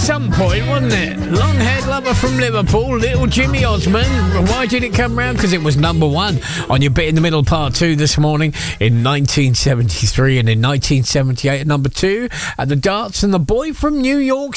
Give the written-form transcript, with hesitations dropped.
some point, wasn't it? Long-haired lover from Liverpool, Little Jimmy Osmond. Why did it come round? Because it was number one on your Bit in the Middle part 2 this morning in 1973, and in 1978 at number 2 at the darts. And The Boy from New York